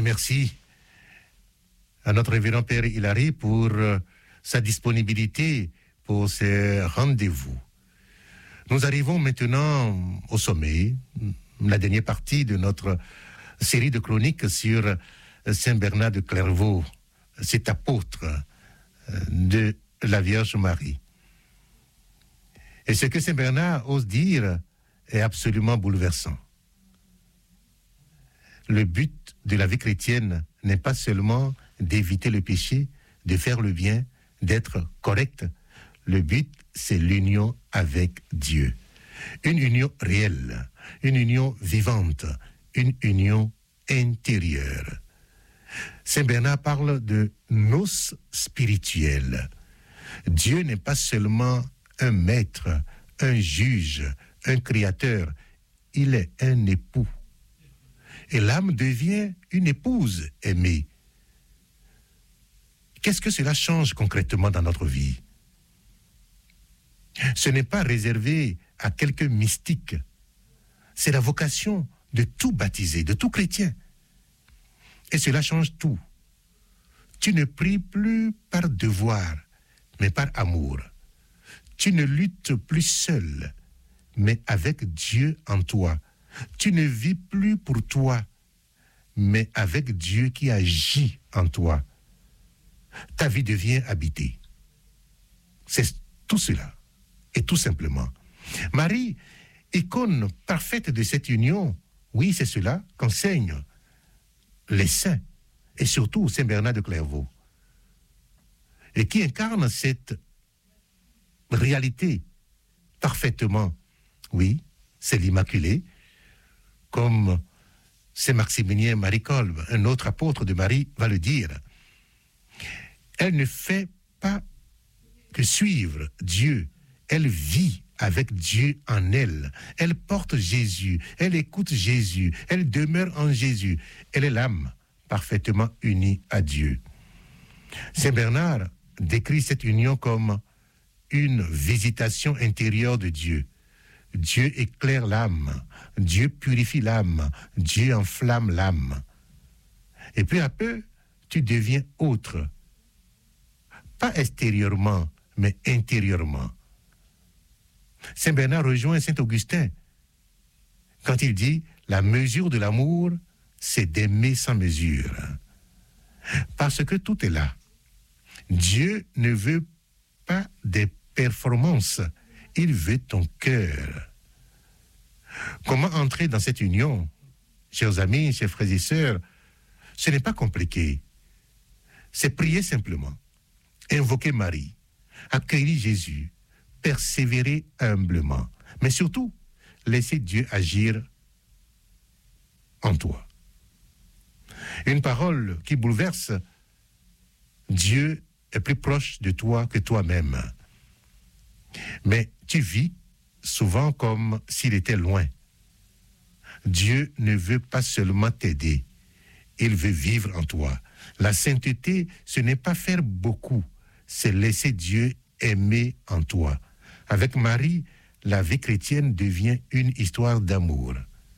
merci à notre révérend Père Hilary pour sa disponibilité pour ces rendez-vous. Nous arrivons maintenant au sommet, la dernière partie de notre série de chroniques sur Saint Bernard de Clairvaux, cet apôtre de la Vierge Marie. Et ce que Saint Bernard ose dire est absolument bouleversant. Le but de la vie chrétienne n'est pas seulement d'éviter le péché, de faire le bien, d'être correct. Le but, c'est l'union avec Dieu. Une union réelle, une union vivante, une union intérieure. Saint Bernard parle de noces spirituelles. Dieu n'est pas seulement un maître, un juge, un créateur. Il est un époux. Et l'âme devient une épouse aimée. Qu'est-ce que cela change concrètement dans notre vie? Ce n'est pas réservé à quelques mystiques. C'est la vocation de tout baptisé, de tout chrétien. Et cela change tout. Tu ne pries plus par devoir, mais par amour. Tu ne luttes plus seul, mais avec Dieu en toi. Tu ne vis plus pour toi, mais avec Dieu qui agit en toi. Ta vie devient habitée. C'est tout cela, et tout simplement. Marie, icône parfaite de cette union, oui, c'est cela qu'enseignent les saints, et surtout Saint Bernard de Clairvaux, et qui incarne cette réalité parfaitement. Oui, c'est l'Immaculée, comme Saint Maximilien Marie Kolb, un autre apôtre de Marie, va le dire. Elle ne fait pas que suivre Dieu, elle vit avec Dieu en elle. Elle porte Jésus, elle écoute Jésus, elle demeure en Jésus. Elle est l'âme parfaitement unie à Dieu. Saint Bernard décrit cette union comme une visitation intérieure de Dieu. Dieu éclaire l'âme, Dieu purifie l'âme, Dieu enflamme l'âme. Et peu à peu, tu deviens autre. Pas extérieurement, mais intérieurement. Saint Bernard rejoint Saint Augustin quand il dit « La mesure de l'amour, c'est d'aimer sans mesure. » Parce que tout est là. Dieu ne veut pas des performances, il veut ton cœur. Comment entrer dans cette union? Chers amis, chers frères et sœurs, ce n'est pas compliqué. C'est prier simplement, invoquer Marie, accueillir Jésus, persévérer humblement, mais surtout, laisser Dieu agir en toi. Une parole qui bouleverse: Dieu est plus proche de toi que toi-même. Mais tu vis souvent comme s'il était loin. Dieu ne veut pas seulement t'aider, il veut vivre en toi. La sainteté, ce n'est pas faire beaucoup, c'est laisser Dieu aimer en toi. Avec Marie, la vie chrétienne devient une histoire d'amour.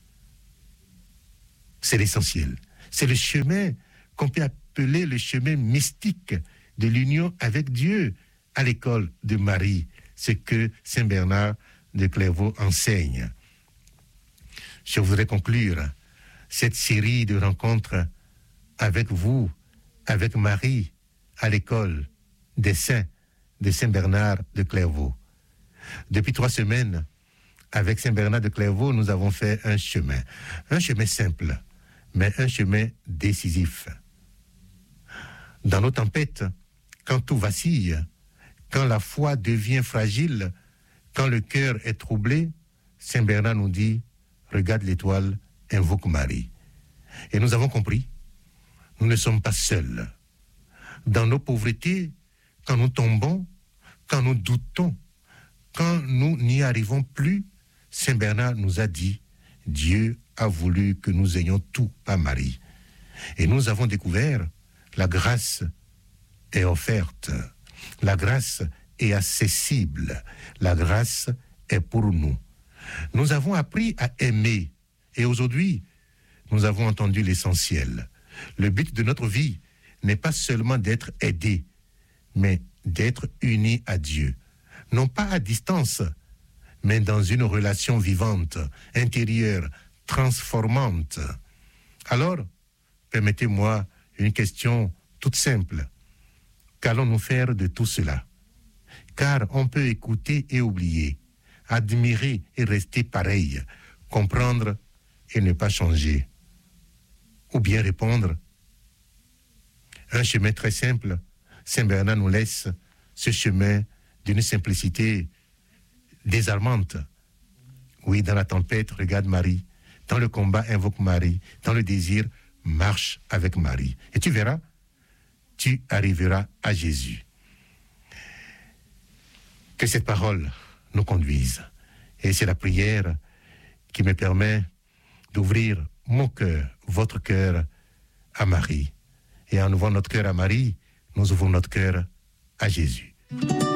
C'est l'essentiel. C'est le chemin qu'on peut appeler le chemin mystique de l'union avec Dieu à l'école de Marie, ce que Saint Bernard de Clairvaux enseigne. Je voudrais conclure cette série de rencontres avec vous, avec Marie, à l'école des saints de Saint Bernard de Clairvaux. Depuis 3 semaines, avec Saint Bernard de Clairvaux, nous avons fait un chemin simple, mais un chemin décisif. Dans nos tempêtes, quand tout vacille, quand la foi devient fragile, quand le cœur est troublé, Saint Bernard nous dit « Regarde l'étoile, invoque Marie ». Et nous avons compris, nous ne sommes pas seuls. Dans nos pauvretés, quand nous tombons, quand nous doutons, quand nous n'y arrivons plus, Saint Bernard nous a dit « Dieu a voulu que nous ayons tout à Marie ». Et nous avons découvert la grâce est offerte, la grâce est accessible, la grâce est pour nous. Nous avons appris à aimer et aujourd'hui, nous avons entendu l'essentiel. Le but de notre vie n'est pas seulement d'être aidé, mais d'être unis à Dieu. Non pas à distance, mais dans une relation vivante, intérieure, transformante. Alors, permettez-moi une question toute simple. Qu'allons-nous faire de tout cela? Car on peut écouter et oublier, admirer et rester pareil, comprendre et ne pas changer. Ou bien répondre. Un chemin très simple, Saint Bernard nous laisse ce chemin d'une simplicité désarmante. Oui, dans la tempête, regarde Marie. Dans le combat, invoque Marie. Dans le désir, marche avec Marie. Et tu verras, tu arriveras à Jésus. Que cette parole nous conduise. Et c'est la prière qui me permet d'ouvrir mon cœur, votre cœur à Marie. Et en ouvrant notre cœur à Marie, nous ouvrons notre cœur à Jésus.